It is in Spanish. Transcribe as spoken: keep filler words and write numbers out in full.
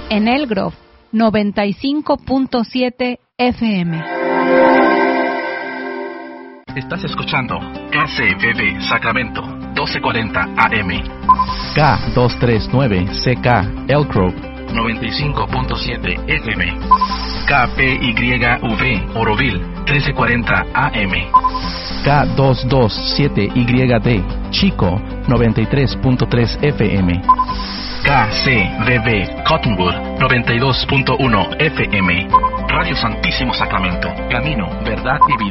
En El Grove, noventa y cinco punto siete F M. Estás escuchando K C B B Sacramento, doce cuarenta A M. K doscientos treinta y nueve C K Elk Grove, noventa y cinco punto siete F M. K P Y V Oroville, trece cuarenta A M. K doscientos veintisiete Y D Chico, noventa y tres punto tres F M. K C B B Cottonwood, noventa y dos punto uno F M. Radio Santísimo Sacramento, camino, verdad y vida.